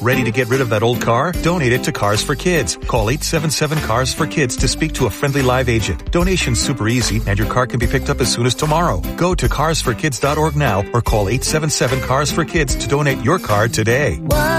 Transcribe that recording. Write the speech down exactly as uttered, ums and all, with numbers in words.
Ready to get rid of that old car? Donate it to Cars for Kids. Call eight seven seven, C A R S for Kids to speak to a friendly live agent. Donation's super easy and your car can be picked up as soon as tomorrow. Go to cars for kids dot org now or call eight seven seven, C A R S for Kids to donate your car today.